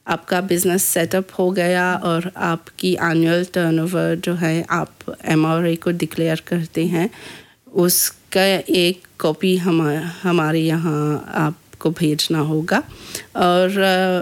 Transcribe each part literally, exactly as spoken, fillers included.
आपका business setup हो गया और आपकी एनुअल टर्नओवर जो है आप एम आर ए को डिक्लेयर करते हैं, उसका एक कॉपी हम हमारे यहाँ आपको भेजना होगा। और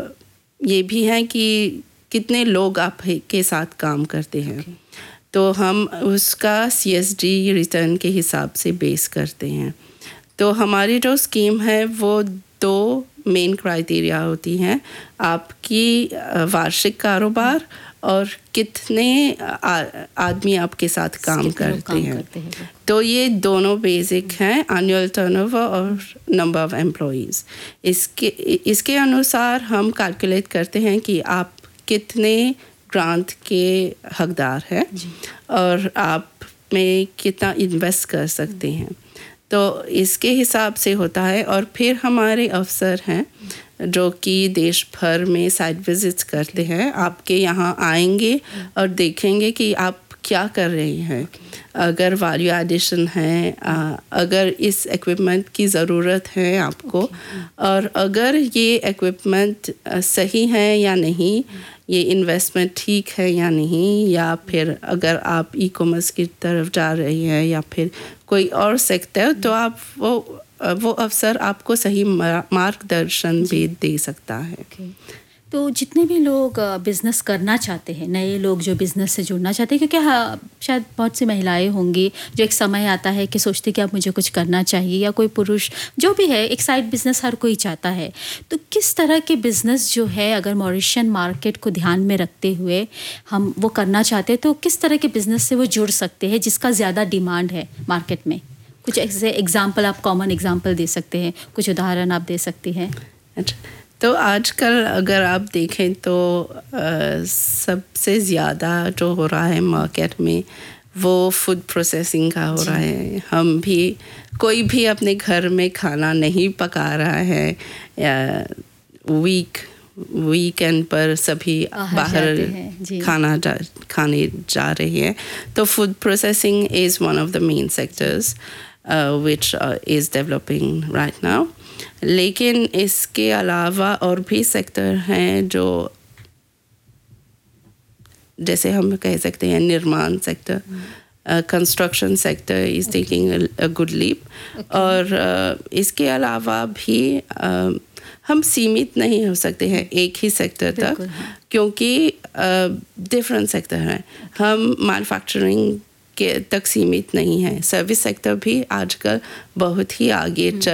ये भी है कि कितने लोग आप के साथ काम करते हैं, okay. तो हम उसका सी एस डी रिटर्न के हिसाब से बेस करते हैं। तो हमारी जो स्कीम है वो दो मेन क्राइटेरिया होती हैं, आपकी वार्षिक कारोबार और कितने आ, आदमी आपके साथ काम करते काम हैं करते हैं। तो ये दोनों बेसिक हैं, एनुअल टर्नओवर और नंबर ऑफ एम्प्लॉइज़। इसके इसके अनुसार हम कैलकुलेट करते हैं कि आप कितने ग्रांट के हकदार हैं और आप में कितना इन्वेस्ट कर सकते हैं। तो इसके हिसाब से होता है। और फिर हमारे अफसर हैं जो कि देश भर में साइट विजिट्स करते हैं, आपके यहाँ आएंगे और देखेंगे कि आप क्या कर रहे हैं, अगर वैल्यू एडिशन है, अगर इस इक्विपमेंट की ज़रूरत है आपको, और अगर ये इक्विपमेंट सही है या नहीं, ये इन्वेस्टमेंट ठीक है या नहीं, या फिर अगर आप ई कॉमर्स की तरफ जा रही हैं या फिर कोई और सेक्टर, तो आप वो वो अफसर आपको सही मार्गदर्शन भी दे सकता है। okay. तो जितने भी लोग बिज़नेस करना चाहते हैं, नए लोग जो बिज़नेस से जुड़ना चाहते हैं, क्योंकि हाँ शायद बहुत सी महिलाएं होंगी जो एक समय आता है कि सोचते कि अब मुझे कुछ करना चाहिए, या कोई पुरुष जो भी है, एक साइड बिज़नेस हर कोई चाहता है। तो किस तरह के बिज़नेस जो है, अगर मॉरिशियन मार्केट को ध्यान में रखते हुए हम वो करना चाहते हैं, तो किस तरह के बिज़नेस से वो जुड़ सकते हैं जिसका ज़्यादा डिमांड है मार्केट में? कुछ ऐसे एग्जाम्पल आप कॉमन एग्जाम्पल दे सकते हैं, कुछ उदाहरण आप दे सकती हैं। अच्छा, तो आजकल अगर आप देखें तो आ, सबसे ज़्यादा जो हो रहा है मार्केट में वो फूड प्रोसेसिंग का हो रहा है। हम भी कोई भी अपने घर में खाना नहीं पका रहा है, या वीक वीकेंड पर सभी बाहर खाना जा, खाने जा रही है। तो food processing is one of the main sectors which is developing right now. लेकिन इसके अलावा और भी सेक्टर हैं जो, जैसे हम कह सकते हैं निर्माण sector, construction sector is taking a good leap. और uh, इसके अलावा भी uh, हम सीमित नहीं हो सकते हैं एक ही सेक्टर तक, क्योंकि डिफरेंट uh, सेक्टर हैं। हम मैन्युफैक्चरिंग के तक सीमित नहीं है, सर्विस सेक्टर भी आजकल बहुत ही आगे चल